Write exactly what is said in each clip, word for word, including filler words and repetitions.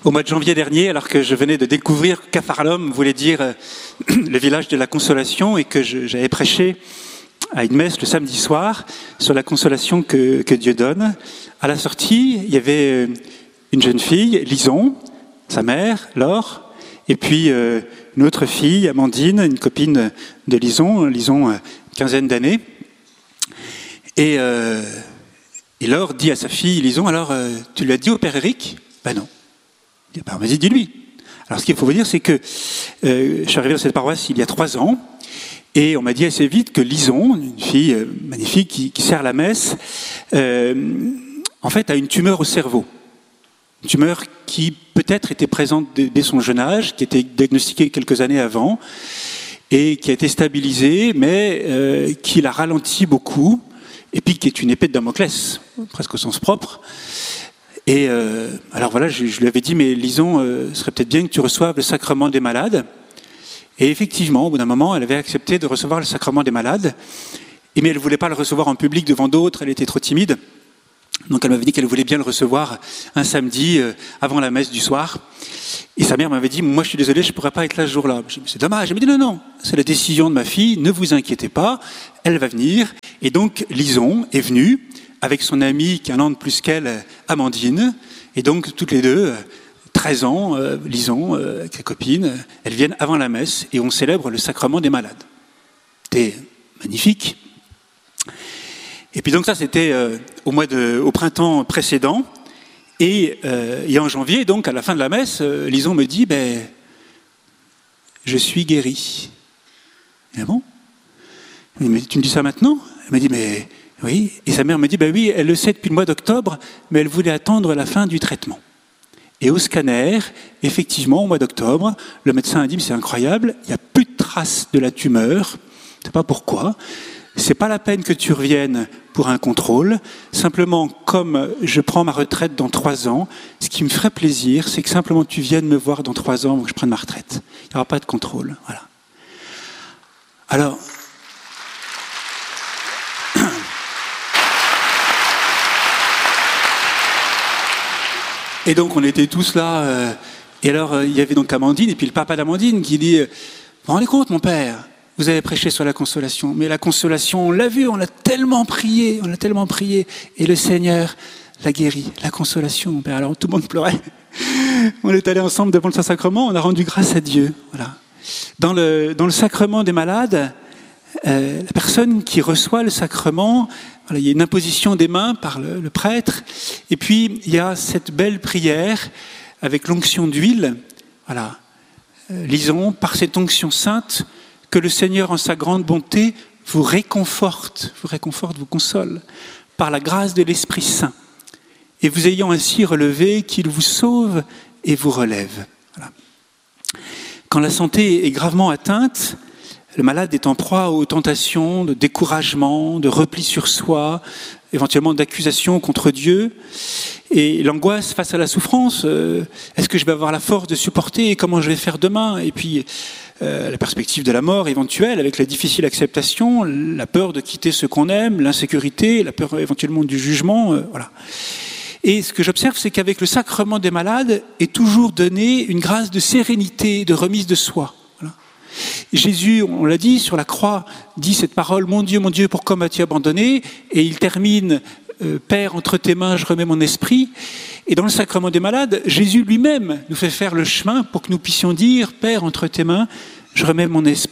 Au mois de janvier dernier, alors que je venais de découvrir que Capharnaüm voulait dire euh, le village de la consolation et que je, j'avais prêché à une messe le samedi soir sur la consolation que, que Dieu donne, à la sortie, il y avait une jeune fille, Lison, sa mère, Laure, et puis euh, une autre fille, Amandine, une copine de Lison, Lison, une quinzaine d'années. Et, euh, et Laure dit à sa fille, Lison, alors euh, tu lui as dit au père Éric ? Ben non. Ben, vas-y, dis-lui. Alors, ce qu'il faut vous dire, c'est que euh, je suis arrivé dans cette paroisse il y a trois ans, et on m'a dit assez vite que Lison, une fille euh, magnifique qui, qui sert la messe, euh, en fait, a une tumeur au cerveau. Une tumeur qui peut-être était présente dès, dès son jeune âge, qui était diagnostiquée quelques années avant, et qui a été stabilisée, mais euh, qui l'a ralenti beaucoup, et puis qui est une épée de Damoclès, presque au sens propre. Et euh, alors voilà, je, je lui avais dit, mais Lison, euh, ce serait peut-être bien que tu reçoives le sacrement des malades. Et effectivement, au bout d'un moment, elle avait accepté de recevoir le sacrement des malades, et mais elle ne voulait pas le recevoir en public devant d'autres, elle était trop timide. Donc elle m'avait dit qu'elle voulait bien le recevoir un samedi euh, avant la messe du soir. Et sa mère m'avait dit, moi je suis désolé, je ne pourrais pas être là ce jour-là. Je me dit, c'est dommage. Elle m'a dit, non, non, c'est la décision de ma fille, ne vous inquiétez pas, elle va venir. Et donc Lison est venue avec son amie qui a un an de plus qu'elle, Amandine, et donc toutes les deux, treize ans, euh, Lison, euh, avec sa copine, elles viennent avant la messe et on célèbre le sacrement des malades. C'était magnifique. Et puis donc ça, c'était euh, au mois de, au printemps précédent, et, euh, et en janvier, donc à la fin de la messe, euh, Lison me dit, ben, je suis guérie. Ah bon ? Mais tu me dis ça maintenant ? Elle me dit, mais oui. Et sa mère me dit, ben oui, elle le sait depuis le mois d'octobre, mais elle voulait attendre la fin du traitement. Et au scanner, effectivement, au mois d'octobre, le médecin a dit, mais c'est incroyable, il n'y a plus de traces de la tumeur, je ne sais pas pourquoi. C'est pas la peine que tu reviennes pour un contrôle. Simplement, comme je prends ma retraite dans trois ans, ce qui me ferait plaisir, c'est que simplement tu viennes me voir dans trois ans avant que je prenne ma retraite. Il n'y aura pas de contrôle. Voilà. Alors, et donc on était tous là. Euh, et alors euh, il y avait donc Amandine et puis le papa d'Amandine qui dit, vous vous rendez compte, mon père ? Vous avez prêché sur la consolation, mais la consolation, on l'a vu, on l'a tellement prié, on l'a tellement prié, et le Seigneur l'a guéri. La consolation, mon père. Alors tout le monde pleurait. On est allés ensemble devant le Saint-Sacrement, on a rendu grâce à Dieu. Voilà. Dans le, dans le sacrement des malades, euh, la personne qui reçoit le sacrement, voilà, il y a une imposition des mains par le, le prêtre, et puis il y a cette belle prière avec l'onction d'huile. Voilà. Euh, lisons, par cette onction sainte, que le Seigneur, en sa grande bonté, vous réconforte, vous réconforte, vous console, par la grâce de l'Esprit Saint, et vous ayant ainsi relevé, qu'il vous sauve et vous relève. Voilà. Quand la santé est gravement atteinte, le malade est en proie aux tentations de découragement, de repli sur soi, éventuellement d'accusation contre Dieu, et l'angoisse face à la souffrance. Euh, est-ce que je vais avoir la force de supporter et comment je vais faire demain ? Et puis euh, la perspective de la mort éventuelle, avec la difficile acceptation, la peur de quitter ce qu'on aime, l'insécurité, la peur éventuellement du jugement. Euh, voilà. Et ce que j'observe, c'est qu'avec le sacrement des malades est toujours donné une grâce de sérénité, de remise de soi. Voilà. Jésus, on l'a dit, sur la croix, dit cette parole, « Mon Dieu, mon Dieu, pourquoi m'as-tu abandonné ?» Et il termine euh, « Père, entre tes mains, je remets mon esprit ». Et dans le sacrement des malades, Jésus lui-même nous fait faire le chemin pour que nous puissions dire « Père, entre tes mains, je remets mon esprit ».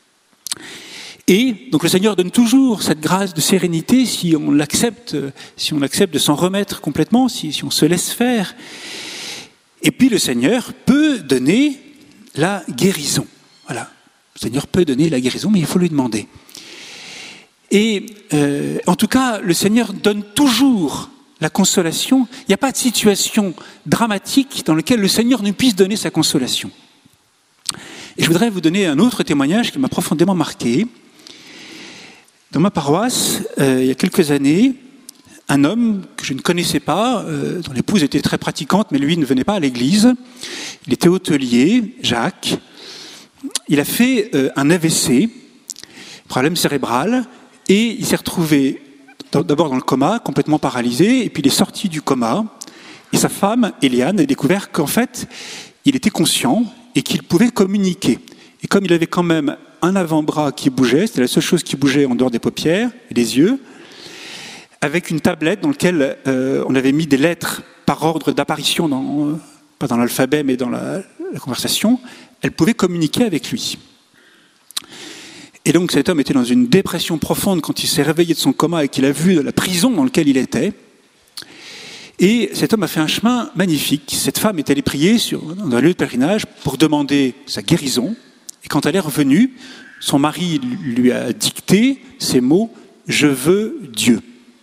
Et donc le Seigneur donne toujours cette grâce de sérénité si on l'accepte, si on accepte de s'en remettre complètement, si, si on se laisse faire. Et puis le Seigneur peut donner la guérison. Voilà, le Seigneur peut donner la guérison, mais il faut lui demander. Et euh, en tout cas, le Seigneur donne toujours la consolation. Il n'y a pas de situation dramatique dans laquelle le Seigneur ne puisse donner sa consolation. Et je voudrais vous donner un autre témoignage qui m'a profondément marqué. Dans ma paroisse, euh, il y a quelques années, un homme que je ne connaissais pas, euh, dont l'épouse était très pratiquante, mais lui ne venait pas à l'église. Il était hôtelier, Jacques. Il a fait euh, un A V C, problème cérébral, et il s'est retrouvé d'abord dans le coma, complètement paralysé, et puis il est sorti du coma, Et sa femme, Eliane, a découvert qu'en fait, il était conscient et qu'il pouvait communiquer. Et comme il avait quand même un avant-bras qui bougeait, c'était la seule chose qui bougeait en dehors des paupières et des yeux, avec une tablette dans laquelle euh, on avait mis des lettres par ordre d'apparition, dans, euh, pas dans l'alphabet, mais dans la, la conversation, elle pouvait communiquer avec lui. Et donc cet homme était dans une dépression profonde quand il s'est réveillé de son coma et qu'il a vu la prison dans laquelle il était. Et cet homme a fait un chemin magnifique. Cette femme est allée prier sur, dans un lieu de pèlerinage pour demander sa guérison. Et quand elle est revenue, son mari lui a dicté ces mots « Je veux Dieu ».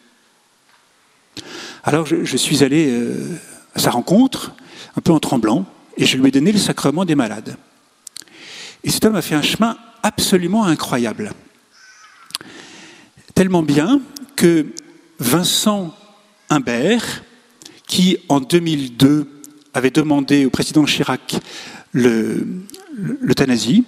Alors je, je suis allé euh, à sa rencontre, un peu en tremblant, et je lui ai donné le sacrement des malades. Et cet homme a fait un chemin absolument incroyable. Tellement bien que Vincent Humbert, qui en deux mille deux avait demandé au président Chirac le, l'euthanasie,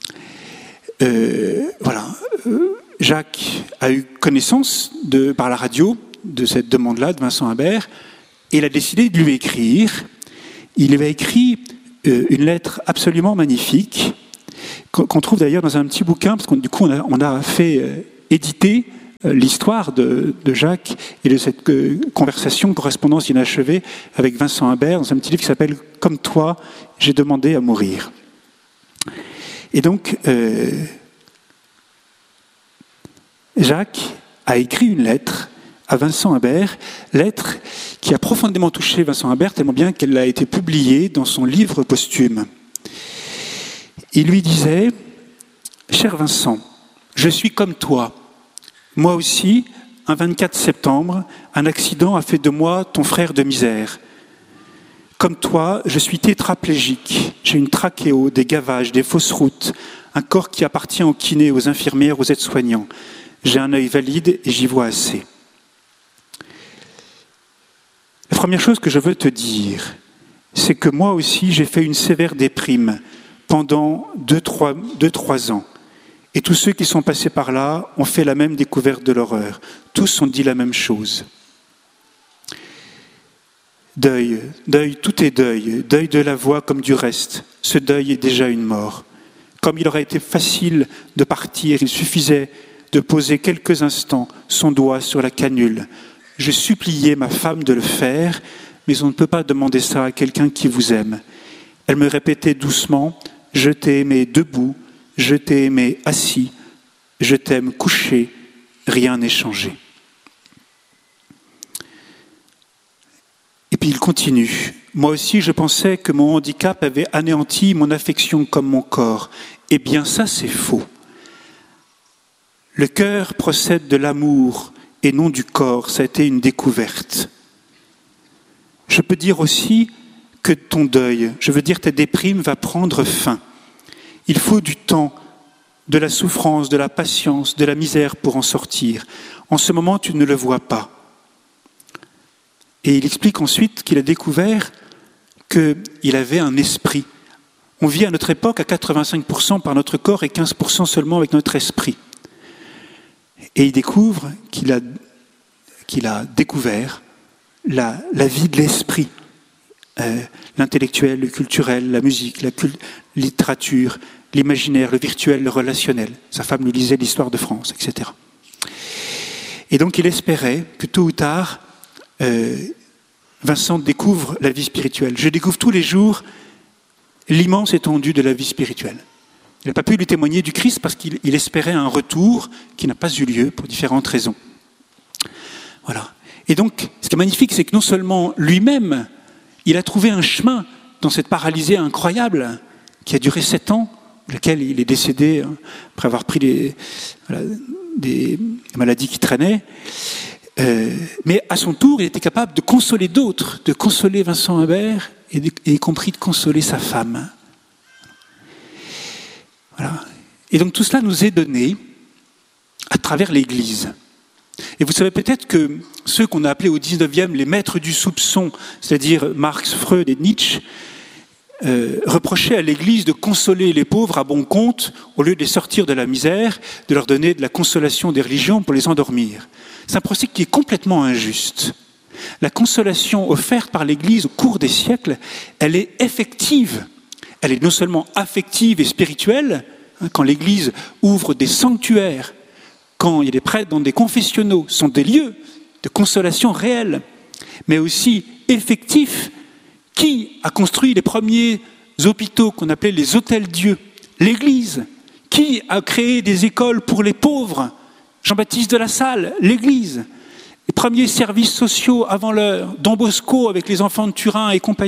euh, voilà, euh, Jacques a eu connaissance de, par la radio de cette demande-là de Vincent Humbert, et il a décidé de lui écrire. Il lui a écrit euh, une lettre absolument magnifique, qu'on trouve d'ailleurs dans un petit bouquin, parce que du coup on a, on a fait euh, éditer euh, l'histoire de, de Jacques et de cette euh, conversation, correspondance inachevée avec Vincent Humbert, dans un petit livre qui s'appelle « Comme toi, j'ai demandé à mourir ». Et donc, euh, Jacques a écrit une lettre à Vincent Humbert, lettre qui a profondément touché Vincent Humbert, tellement bien qu'elle a été publiée dans son livre posthume. Il lui disait « Cher Vincent, je suis comme toi. Moi aussi, un vingt-quatre septembre, un accident a fait de moi ton frère de misère. Comme toi, je suis tétraplégique. J'ai une trachéo, des gavages, des fausses routes, un corps qui appartient aux kinés, aux infirmières, aux aides-soignants. J'ai un œil valide et j'y vois assez. La première chose que je veux te dire, c'est que moi aussi, j'ai fait une sévère déprime pendant deux, trois, deux, trois ans. Et tous ceux qui sont passés par là ont fait la même découverte de l'horreur. Tous ont dit la même chose. Deuil, deuil, tout est deuil. Deuil de la voix comme du reste. Ce deuil est déjà une mort. Comme il aurait été facile de partir, il suffisait de poser quelques instants son doigt sur la canule. Je suppliais ma femme de le faire, mais on ne peut pas demander ça à quelqu'un qui vous aime. Elle me répétait doucement, « Je t'ai aimé debout, je t'ai aimé assis, je t'aime couché, rien n'est changé. » Et puis il continue. « Moi aussi, je pensais que mon handicap avait anéanti mon affection comme mon corps. Eh bien, ça, c'est faux. Le cœur procède de l'amour et non du corps. Ça a été une découverte. Je peux dire aussi que ton deuil, je veux dire ta déprime, va prendre fin. Il faut du temps, de la souffrance, de la patience, de la misère pour en sortir. En ce moment, tu ne le vois pas. » Et il explique ensuite qu'il a découvert qu'il avait un esprit. On vit à notre époque à quatre-vingt-cinq pour cent par notre corps et quinze pour cent seulement avec notre esprit. Et il découvre qu'il a, qu'il a découvert la, la vie de l'esprit, euh, l'intellectuel, le culturel, la musique, la cult- littérature, l'imaginaire, le virtuel, le relationnel. Sa femme lui lisait l'histoire de France, et cetera. Et donc il espérait que tôt ou tard, euh, Vincent découvre la vie spirituelle. Je découvre tous les jours l'immense étendue de la vie spirituelle. Il n'a pas pu lui témoigner du Christ parce qu'il il espérait un retour qui n'a pas eu lieu pour différentes raisons. Voilà. Et donc, ce qui est magnifique, c'est que non seulement lui-même, il a trouvé un chemin dans cette paralysie incroyable qui a duré sept ans, lequel il est décédé après avoir pris des, voilà, des maladies qui traînaient. Euh, mais à son tour, il était capable de consoler d'autres, de consoler Vincent Humbert et, de, et y compris de consoler sa femme. Voilà. Et donc tout cela nous est donné à travers l'Église. Et vous savez peut-être que ceux qu'on a appelés au dix-neuvième les maîtres du soupçon, c'est-à-dire Marx, Freud et Nietzsche, euh, reprochaient à l'Église de consoler les pauvres à bon compte au lieu de les sortir de la misère, de leur donner de la consolation des religions pour les endormir. C'est un procès qui est complètement injuste. La consolation offerte par l'Église au cours des siècles, elle est effective. Elle est non seulement affective et spirituelle, hein, quand l'Église ouvre des sanctuaires, quand il y a des prêtres dans des confessionnaux, ce sont des lieux de consolation réelle, mais aussi effectifs. Qui a construit les premiers hôpitaux qu'on appelait les hôtels-dieux? L'Église. Qui a créé des écoles pour les pauvres? Jean-Baptiste de La Salle, l'Église. Les premiers services sociaux avant l'heure, Don Bosco avec les enfants de Turin et compagnie.